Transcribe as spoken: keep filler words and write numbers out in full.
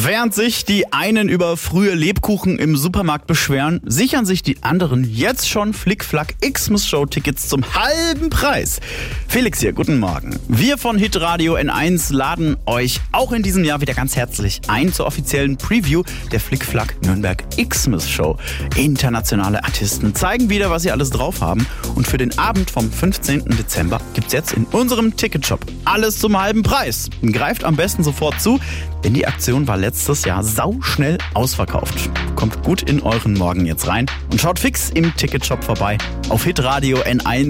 Während sich die einen über frühe Lebkuchen im Supermarkt beschweren, sichern sich die anderen jetzt schon Flickflack Xmas-Show-Tickets zum halben Preis. Felix hier, guten Morgen. Wir von Hitradio N eins laden euch auch in diesem Jahr wieder ganz herzlich ein zur offiziellen Preview der Flickflack Nürnberg Xmas-Show. Internationale Artisten zeigen wieder, was sie alles drauf haben. Und für den Abend vom fünfzehnten Dezember gibt's jetzt in unserem Ticketshop alles zum halben Preis. Greift am besten sofort zu, denn die Aktion war letztes Jahr sauschnell ausverkauft. Kommt gut in euren Morgen jetzt rein und schaut fix im Ticketshop vorbei auf Hitradio N eins.